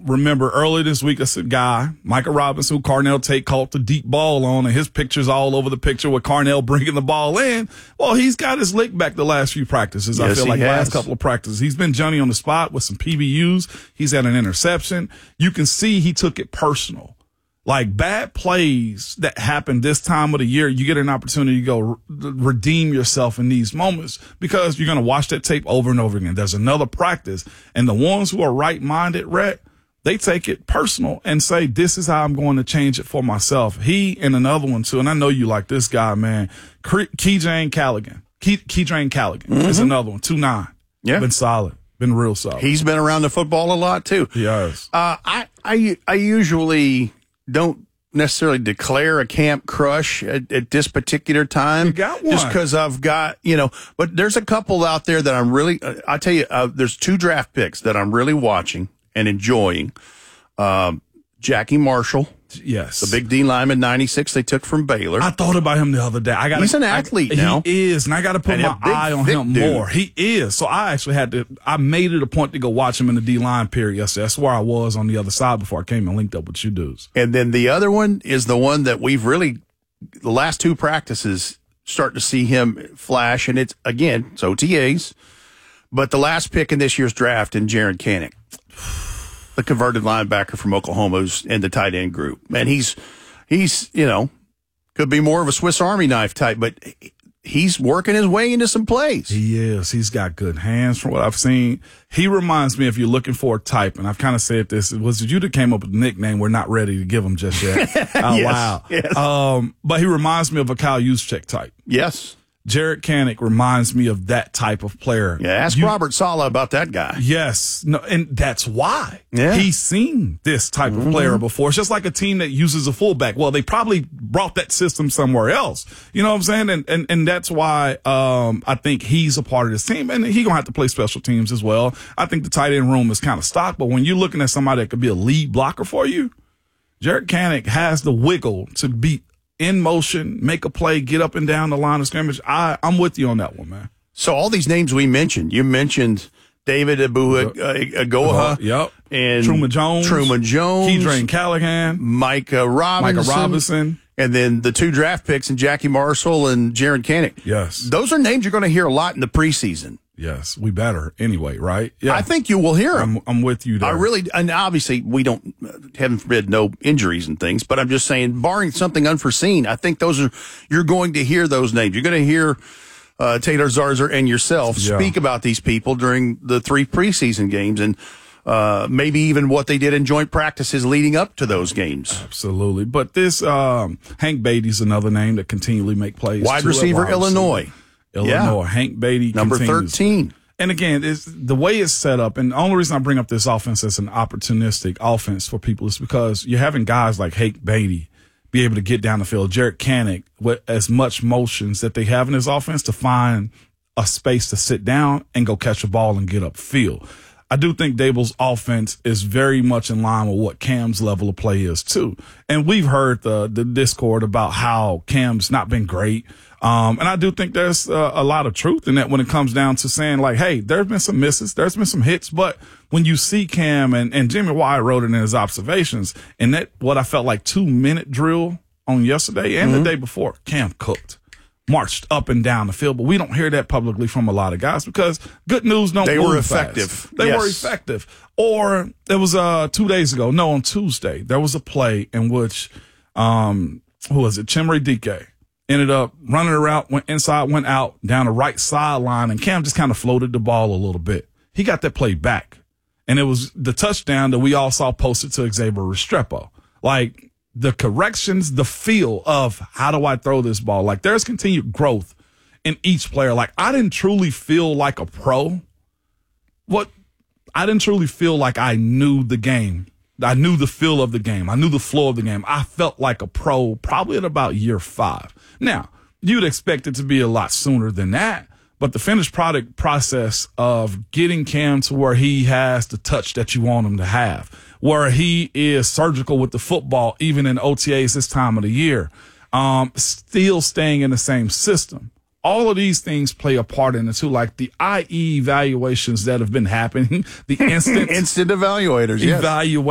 remember earlier this week, a guy, Micah Robinson, who Carnell Tate caught the deep ball on, and his picture's all over the picture with Carnell bringing the ball in. Well, he's got his lick back the last few practices. Yes, I feel like he has. last couple of practices. He's been Johnny on the spot with some PBUs. He's had an interception. You can see he took it personal. Like bad plays that happen this time of the year, you get an opportunity to go redeem yourself in these moments because you're going to watch that tape over and over again. There's another practice. And the ones who are right-minded, Rhett, they take it personal and say, this is how I'm going to change it for myself. He and another one, too, and I know you like this guy, man, Keedrain Callaghan. Keedrain Callaghan is another one, 2'9". Yeah. Been solid. Been real solid. He's been around the football a lot, too. Yes. I usually don't necessarily declare a camp crush at this particular time. You got one. Just because I've got, but there's a couple out there that I'm really, I tell you, there's 2 draft picks that I'm really watching and enjoying. Jackie Marshall. Yes. The big D lineman, 96 they took from Baylor. I thought about him the other day. He's an athlete now. He is, and I got to put my eye on him more. He is. So I actually I made it a point to go watch him in the D-line period yesterday. That's where I was on the other side before I came and linked up with you dudes. And then the other one is the one that we've really, the last 2 practices, start to see him flash. And it's OTAs. But the last pick in this year's draft in Jared Kanik, the converted linebacker from Oklahoma, who's in the tight end group. And he's could be more of a Swiss Army knife type, but he's working his way into some plays. He is. He's got good hands from what I've seen. He reminds me, if you're looking for a type, and I've kind of said this, it was you that came up with the nickname we're not ready to give him just yet. Wow. Yes. But he reminds me of a Kyle Juszczyk type. Yes. Jared Kanik reminds me of that type of player. Yeah, ask Robert Saleh about that guy. Yes. No, and that's why. Yeah. He's seen this type of player before. It's just like a team that uses a fullback. Well, they probably brought that system somewhere else. You know what I'm saying? And that's why I think he's a part of this team. And he's going to have to play special teams as well. I think the tight end room is kind of stocked. But when you're looking at somebody that could be a lead blocker for you, Jared Kanik has the wiggle to be in motion, make a play, get up and down the line of scrimmage. I'm with you on that one, man. So all these names we mentioned, you mentioned David Agoha, yep, and Truman Jones, Keedrain Callaghan, Micah Robinson, and then the 2 draft picks and Jackie Marshall and Jared Kanik. Yes, those are names you're going to hear a lot in the preseason. Yes, we better anyway, right? Yeah, I think you will hear them. I'm with you there. And obviously we don't, heaven forbid, no injuries and things, but I'm just saying, barring something unforeseen, I think you're going to hear those names. You're going to hear Taylor Zarzour and yourself speak about these people during the 3 preseason games and maybe even what they did in joint practices leading up to those games. Absolutely. But this Hank Beatty's another name that continually make plays. Wide receiver, Illinois. Hank Beatty, number continues. 13. And again, it's the way it's set up. And the only reason I bring up this offense as an opportunistic offense for people is because you're having guys like Hank Beatty be able to get down the field. Jared Kanik, with as much motions that they have in his offense, to find a space to sit down and go catch a ball and get upfield. I do think Dable's offense is very much in line with what Cam's level of play is too. And we've heard the discord about how Cam's not been great. And I do think there's a lot of truth in that when it comes down to saying like, hey, there's been some misses, there's been some hits, but when you see Cam and Jimmy Wyatt wrote it in his observations, and that what I felt like 2-minute drill on yesterday and the day before, Cam cooked. Marched up and down the field, but we don't hear that publicly from a lot of guys because good news don't move They were fast. effective. They were effective. Or it was 2 days ago. No, on Tuesday, there was a play in which, who was it? Chimere Dike ended up running a route, went inside, went out, down the right sideline, and Cam just kind of floated the ball a little bit. He got that play back. And it was the touchdown that we all saw posted to Xavier Restrepo. Like, the corrections, the feel of how do I throw this ball? Like, there's continued growth in each player. Like, I didn't truly feel like a pro. I didn't truly feel like I knew the game. I knew the feel of the game. I knew the flow of the game. I felt like a pro probably at about year 5. Now, you'd expect it to be a lot sooner than that, but the finished product process of getting Cam to where he has the touch that you want him to have, where he is surgical with the football, even in OTAs this time of the year, still staying in the same system. All of these things play a part in it too, like the IE evaluations that have been happening, the instant evaluators, yes.